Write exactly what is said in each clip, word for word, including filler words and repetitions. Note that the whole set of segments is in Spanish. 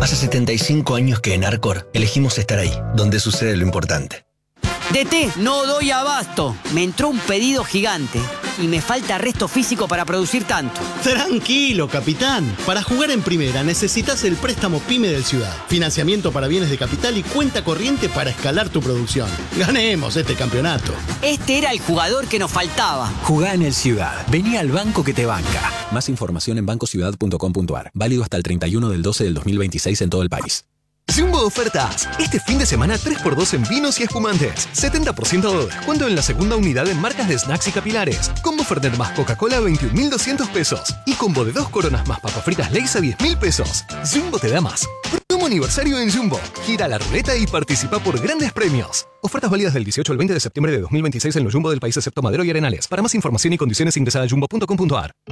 Hace setenta y cinco años que en Arcor elegimos estar ahí, donde sucede lo importante. D T, no doy abasto. Me entró un pedido gigante y me falta resto físico para producir tanto. Tranquilo, capitán. Para jugar en primera necesitas el préstamo PYME del Ciudad. Financiamiento para bienes de capital y cuenta corriente para escalar tu producción. Ganemos este campeonato. Este era el jugador que nos faltaba. Jugá en el Ciudad. Vení al banco que te banca. Más información en banco ciudad punto com punto a r. Válido hasta el treinta y uno del doce del dos mil veintiséis en todo el país. Jumbo Ofertas. Este fin de semana tres por dos en vinos y espumantes. setenta por ciento de descuento en la segunda unidad en marcas de snacks y capilares. Combo Fernet más Coca-Cola a veintiún mil doscientos pesos. Y combo de dos coronas más papas fritas Lay's a diez mil pesos. Jumbo te da más. Promo aniversario en Jumbo. Gira la ruleta y participa por grandes premios. Ofertas válidas del dieciocho al veinte de septiembre de dos mil veintiséis en los Jumbo del país excepto Madero y Arenales. Para más información y condiciones ingresa a jumbo punto com punto a r.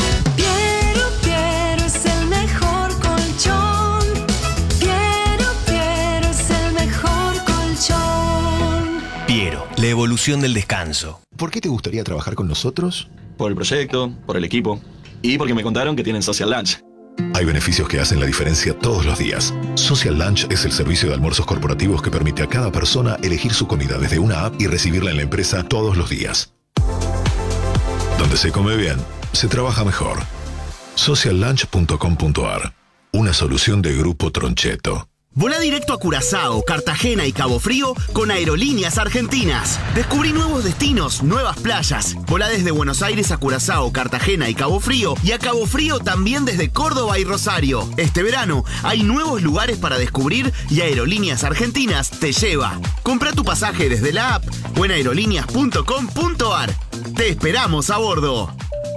Piero, la evolución del descanso. ¿Por qué te gustaría trabajar con nosotros? Por el proyecto, por el equipo y porque me contaron que tienen Social Lunch. Hay beneficios que hacen la diferencia todos los días. Social Lunch es el servicio de almuerzos corporativos que permite a cada persona elegir su comida desde una app y recibirla en la empresa todos los días. Donde se come bien, se trabaja mejor. social lunch punto com punto a r. Una solución de Grupo Troncheto. Volá directo a Curazao, Cartagena y Cabo Frío con Aerolíneas Argentinas. Descubrí nuevos destinos, nuevas playas. Volá desde Buenos Aires a Curazao, Cartagena y Cabo Frío y a Cabo Frío también desde Córdoba y Rosario. Este verano hay nuevos lugares para descubrir y Aerolíneas Argentinas te lleva. Compra tu pasaje desde la app o en aerolíneas punto com punto a r. Te esperamos a bordo.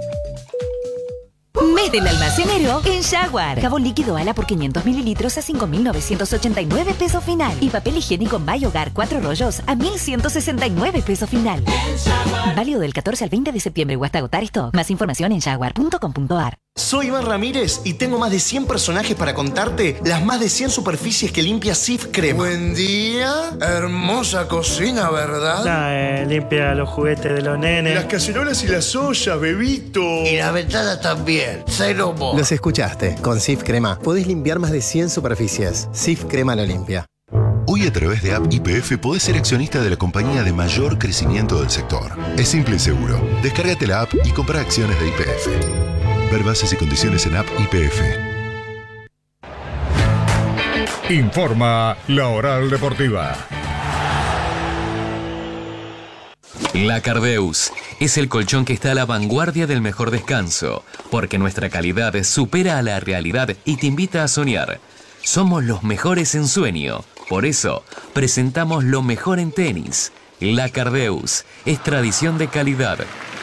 Mes del almacenero en Jaguar. Jabón líquido Ala por quinientos mililitros a cinco mil novecientos ochenta y nueve pesos final. Y papel higiénico May Hogar cuatro rollos a mil ciento sesenta y nueve pesos final. Válido del catorce al veinte de septiembre o hasta agotar stock. Más información en jaguar punto com punto a r. Soy Iván Ramírez y tengo más de cien personajes para contarte las más de cien superficies que limpia Cif Crema. Buen día, hermosa cocina, ¿verdad? Nah, eh, limpia los juguetes de los nenes. Las cacerolas y las ollas, bebito. Y la ventana también, cero mo. Los escuchaste, con Cif Crema podés limpiar más de cien superficies. Cif Crema lo limpia. Hoy a través de App Y P F podés ser accionista de la compañía de mayor crecimiento del sector. Es simple y seguro. Descárgate la app y compra acciones de Y P F. Ver bases y condiciones en App Y P F. Informa la Oral Deportiva. La Cardeus es el colchón que está a la vanguardia del mejor descanso, porque nuestra calidad supera a la realidad y te invita a soñar. Somos los mejores en sueño, por eso presentamos lo mejor en tenis. La Cardeus es tradición de calidad.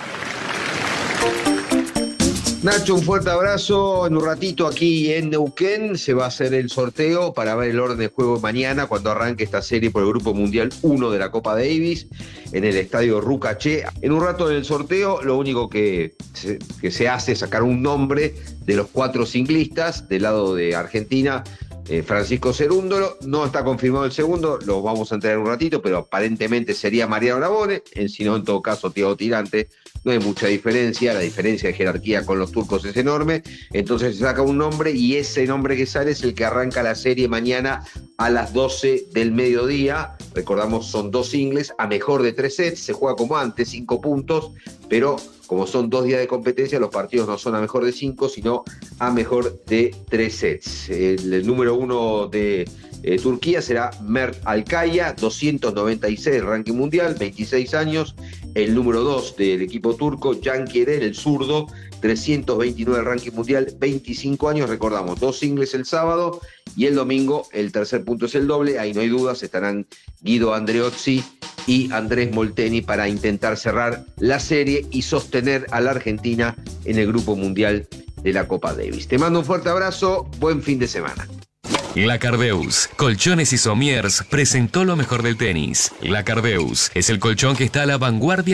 Nacho, un fuerte abrazo. En un ratito aquí en Neuquén se va a hacer el sorteo para ver el orden de juego mañana cuando arranque esta serie por el Grupo Mundial uno de la Copa Davis en el estadio Rucaché. En un rato del sorteo lo único que se, que se hace es sacar un nombre de los cuatro ciclistas del lado de Argentina. Eh, Francisco Cerúndolo, no está confirmado el segundo, lo vamos a entrar en un ratito, pero aparentemente sería Mariano Navone, en si no, en todo caso, Thiago Tirante. No hay mucha diferencia, la diferencia de jerarquía con los turcos es enorme, entonces se saca un nombre y ese nombre que sale es el que arranca la serie mañana a las doce del mediodía. Recordamos, son dos singles a mejor de tres sets, se juega como antes, cinco puntos, pero como son dos días de competencia, los partidos no son a mejor de cinco, sino a mejor de tres sets. El, el número uno de eh, Turquía será Mert Alkaya, doscientos noventa y seis ranking mundial, veintiséis años. El número dos del equipo turco, Can Kierel, el zurdo, trescientos veintinueve ranking mundial, veinticinco años. Recordamos, dos singles el sábado y el domingo el tercer punto es el doble. Ahí no hay dudas, estarán Guido Andreozzi y Andrés Molteni para intentar cerrar la serie y sostener a la Argentina en el Grupo Mundial de la Copa Davis. Te mando un fuerte abrazo, buen fin de semana. La Cardeus, Colchones y Somiers presentó lo mejor del tenis. La Cardeus es el colchón que está a la vanguardia